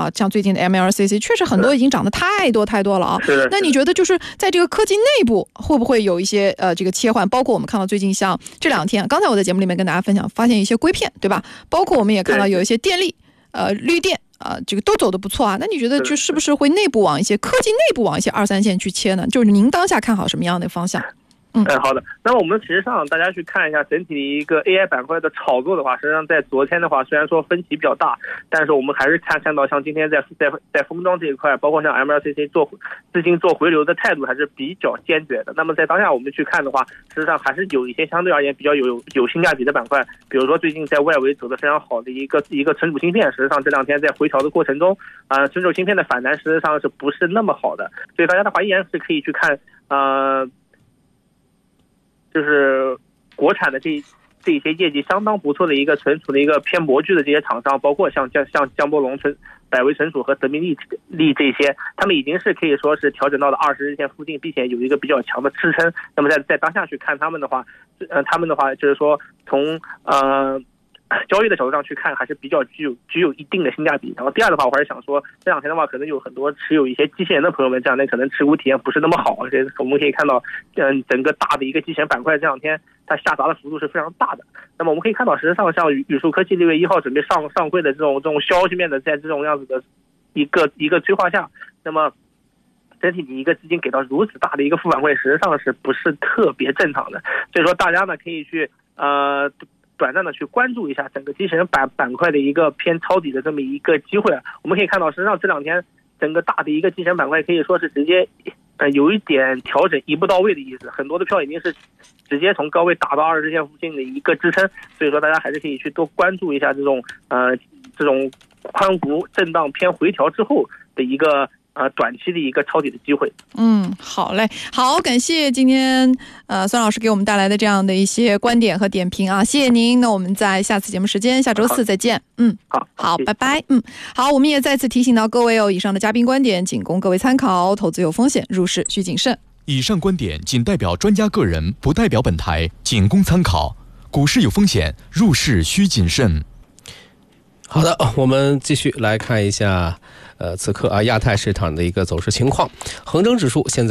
像最近的 MLCC 确实很多已经涨得太多了啊。那你觉得就是在这个科技内部会不会有一些这个切换？包括我们看到最近像这2天，刚才我在节目里面跟大家分享，发现一些硅片，对吧？包括我们也看到有一些电力、绿电这个都走得不错啊。那你觉得就是不是会内部往一些科技内部往一些2、3线去切呢？就是您当下看好什么样的方向？ 好的。那么我们实际上大家去看一下整体的一个 AI 板块的炒作的话，实际上在昨天的话，虽然说分歧比较大，但是我们还是看到像今天在封装这一块，包括像 MLCC 资金做回流的态度还是比较坚决的。那么在当下我们去看的话，实际上还是有一些相对而言比较有性价比的板块，比如说最近在外围走得非常好的一个存储芯片，实际上这2天在回调的过程中，存储芯片的反弹实际上是不是那么好的，所以大家的话依然是可以去看就是国产的这一些业绩相当不错的一个存储的一个偏模具的这些厂商，包括像江波龙、百威存储和德明利这些，他们已经是可以说是调整到了20日线附近，并且有一个比较强的支撑。那么在当下去看他们的话，就是说从交易的角度上去看，还是比较具有一定的性价比。然后第二的话，我还是想说，这2天的话，可能有很多持有一些机器人的朋友们，这2天可能持股体验不是那么好。而且我们可以看到，整个大的一个机器人板块这2天它下砸的幅度是非常大的。那么我们可以看到，实际上像宇树科技6月1号准备上柜的这种消息面的，在这种样子的一个催化下，那么整体的一个资金给到如此大的一个负反馈，实际上是不是特别正常的？所以说大家呢可以去短暂的去关注一下整个机器人板块的一个偏抄底的这么一个机会。我们可以看到，实际上这2天整个大的一个机器人板块可以说是直接有一点调整一步到位的意思，很多的票已经是直接从高位打到20日线附近的一个支撑。所以说大家还是可以去多关注一下这种宽幅震荡偏回调之后的一个短期的一个抄底的机会。 好嘞，好，感谢今天孙老师给我们带来的这样的一些观点和点评啊，谢谢您。那我们在下次节目时间，下周4再见。好，拜拜。好，我们也再次提醒到各位哦，以上的嘉宾观点仅供各位参考，投资有风险，入市需谨慎。 以上观点仅代表专家个人，不代表本台，仅供参考。股市有风险，入市需谨慎。 好的，我们继续来看一下此刻亚太市场的一个走势情况。恒生指数现在